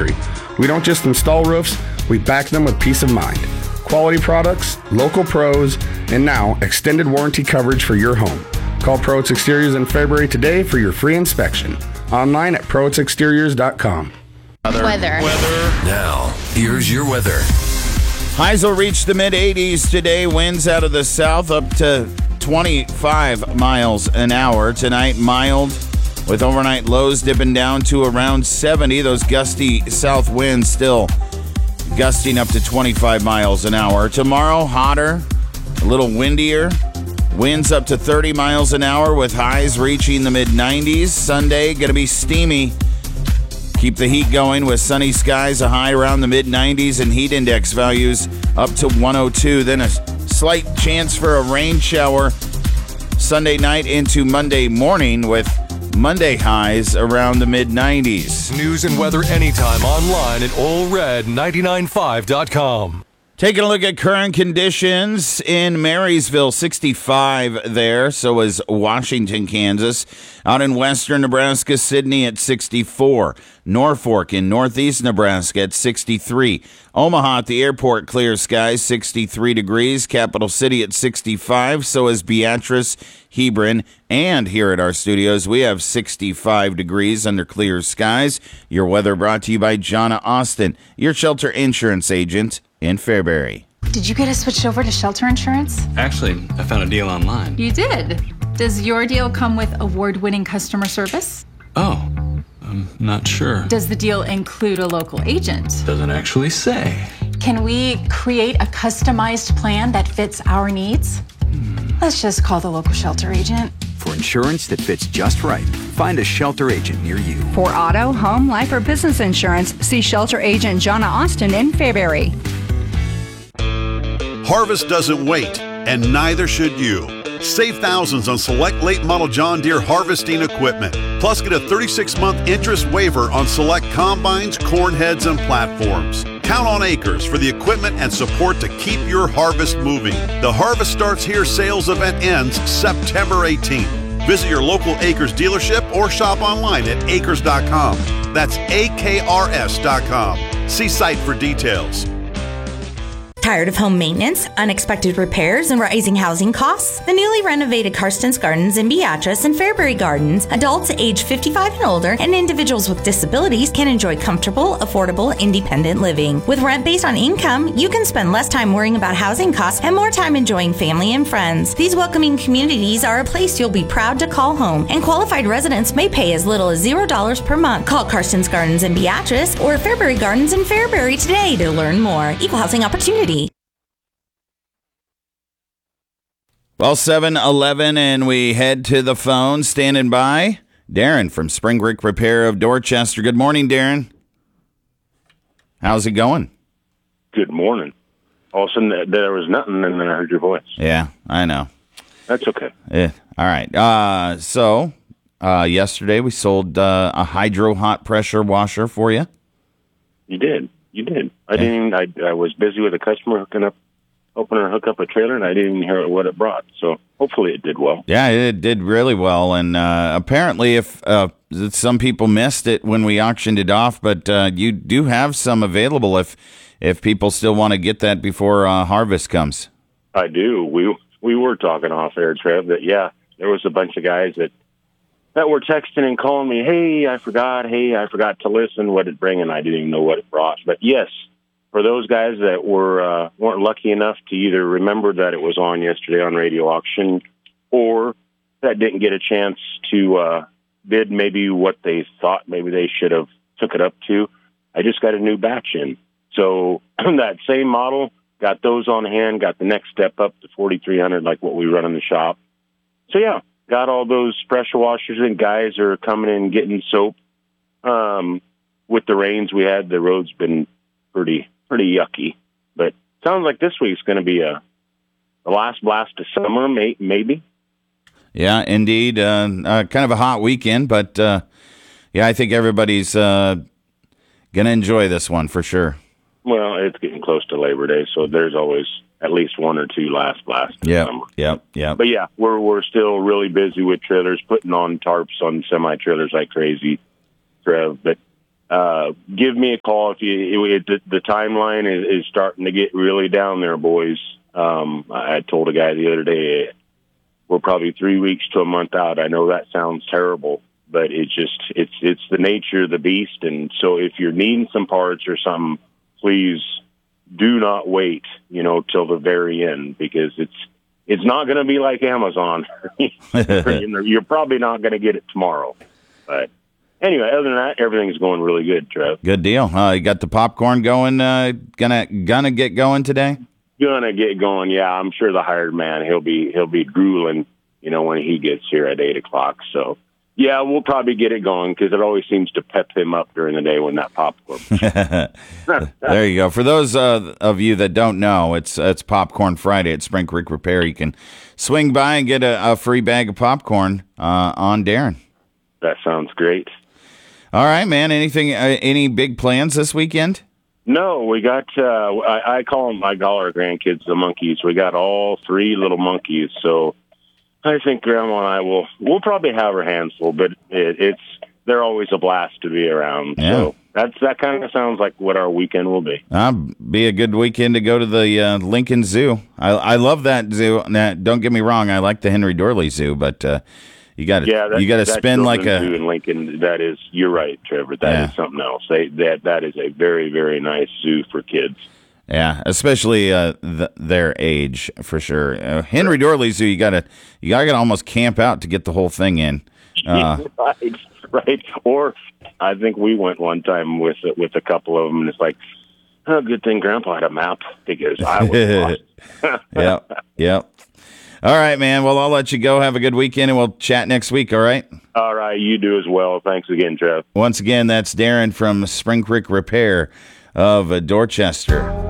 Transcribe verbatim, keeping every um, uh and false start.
country. We don't just install roofs, we back them with peace of mind. Quality products, local pros, and now extended warranty coverage for your home. Call Proates Exteriors in Fairbury today for your free inspection. Online at proates exteriors dot com. Weather. Weather. Weather. Now, here's your weather. Highs will reach the mid eighties today. Winds out of the south up to twenty-five miles an hour. Tonight, mild with overnight lows dipping down to around seventy. Those gusty south winds still gusting up to twenty-five miles an hour. Tomorrow, hotter, a little windier. Winds up to thirty miles an hour with highs reaching the mid nineties. Sunday, going to be steamy. Keep the heat going with sunny skies, a high around the mid nineties, and heat index values up to one oh two. Then a slight chance for a rain shower Sunday night into Monday morning with Monday highs around the mid nineties. News and weather anytime online at all red ninety-nine point five dot com. Taking a look at current conditions in Marysville, sixty-five there. So is Washington, Kansas. Out in western Nebraska, Sidney at sixty-four. Norfolk in northeast Nebraska at sixty-three. Omaha at the airport, clear skies, sixty-three degrees. Capital City at sixty-five. So is Beatrice, Hebron, and here at our studios, we have sixty-five degrees under clear skies. Your weather brought to you by Jonna Austin, your shelter insurance agent in Fairbury. Did you get us switched over to shelter insurance? Actually, I found a deal online. You did? Does your deal come with award-winning customer service? Oh, I'm not sure. Does the deal include a local agent? Doesn't actually say. Can we create a customized plan that fits our needs? Hmm. Let's just call the local shelter agent. For insurance that fits just right, find a shelter agent near you. For auto, home, life, or business insurance, see shelter agent Jonna Austin in Fairbury. Harvest doesn't wait, and neither should you. Save thousands on select late model John Deere harvesting equipment. Plus, get a thirty-six month interest waiver on select combines, corn heads, and platforms. Count on Acres for the equipment and support to keep your harvest moving. The Harvest Starts Here sales event ends September eighteenth. Visit your local Acres dealership or shop online at acres dot com. That's A K R S dot com. See site for details. Tired of home maintenance, unexpected repairs, and rising housing costs? The newly renovated Karsten's Gardens in Beatrice and Fairbury Gardens, adults age fifty-five and older, and individuals with disabilities can enjoy comfortable, affordable, independent living. With rent based on income, you can spend less time worrying about housing costs and more time enjoying family and friends. These welcoming communities are a place you'll be proud to call home, and qualified residents may pay as little as zero dollars per month. Call Karsten's Gardens in Beatrice or Fairbury Gardens in Fairbury today to learn more. Equal housing opportunity. Well, seven eleven, and we head to the phone. Standing by, Darren from Spring Brick Repair of Dorchester. Good morning, Darren. How's it going? Good morning. All of a sudden, there was nothing, and then I heard your voice. Yeah, I know. That's okay. Yeah. All right. Uh, so, uh, yesterday we sold uh, a hydro hot pressure washer for you. You did. You did. I didn't. I, I was busy with a customer hooking up. Open or hook up a trailer, and I didn't even hear what it brought. So hopefully it did well. Yeah, it did really well. And uh, apparently, if uh, some people missed it when we auctioned it off, but uh, you do have some available if if people still want to get that before uh, harvest comes. I do. We we were talking off air, Trev, that yeah, there was a bunch of guys that that were texting and calling me. Hey, I forgot. Hey, I forgot to listen. What it bring? And I didn't even know what it brought. But yes. For those guys that were uh, weren't lucky enough to either remember that it was on yesterday on radio auction, or that didn't get a chance to uh, bid maybe what they thought maybe they should have took it up to, I just got a new batch in. So that same model, got those on hand, got the next step up to forty-three hundred, like what we run in the shop. So yeah, got all those pressure washers in. Guys are coming in getting soap. Um, with the rains we had, the road's been pretty. pretty yucky, but sounds like this week's going to be a the last blast of summer, may, maybe. Yeah, indeed. Uh, uh, kind of a hot weekend, but uh, yeah, I think everybody's uh, going to enjoy this one for sure. Well, it's getting close to Labor Day, so there's always at least one or two last blasts of yep, summer. Yep, yep. But yeah, we're we're still really busy with trailers, putting on tarps on semi trailers like crazy, Trev. But uh, give me a call if you. It, the, the timeline is, is starting to get really down there, boys. Um, I told a guy the other day, we're probably three weeks to a month out. I know that sounds terrible, but it's just it's it's the nature of the beast. And so if you're needing some parts or something, please do not wait, you know, till the very end, because it's it's not going to be like Amazon. You're probably not going to get it tomorrow. But anyway, other than that, everything's going really good, Trev. Good deal. Uh, you got the popcorn going. Uh, gonna gonna get going today. Gonna get going, yeah. I'm sure the hired man, he'll be he'll be drooling, you know, when he gets here at eight o'clock. So, yeah, we'll probably get it going because it always seems to pep him up during the day when that popcorn. There you go. For those uh, of you that don't know, it's it's Popcorn Friday at Spring Creek Repair. You can swing by and get a, a free bag of popcorn uh, on Darren. That sounds great. All right, man. Anything? Uh, any big plans this weekend? No, we got, uh, I, I call them, I call our grandkids the monkeys. We got all three little monkeys. So I think Grandma and I will, we'll probably have our hands full, but it, it's, they're always a blast to be around. Yeah. So that's, that kind of sounds like what our weekend will be. Uh, be a good weekend to go to the uh, Lincoln Zoo. I, I love that zoo. Now, don't get me wrong. I like the Henry Dorley Zoo, but, uh, You got to yeah, you got to spend like a zoo in Lincoln. That is, you're right, Trevor. That yeah. is something else. They, that that is a very very nice zoo for kids. Yeah, especially uh, th- their age for sure. Uh, Henry Dorley Zoo, you gotta you gotta almost camp out to get the whole thing in. Uh, right, right. Or I think we went one time with with a couple of them, and it's like, oh, good thing Grandpa had a map because I was lost. Yep, yep. All right, man. Well, I'll let you go. Have a good weekend, and we'll chat next week, all right? All right. You do as well. Thanks again, Trev. Once again, that's Darren from Spring Creek Repair of uh, Dorchester.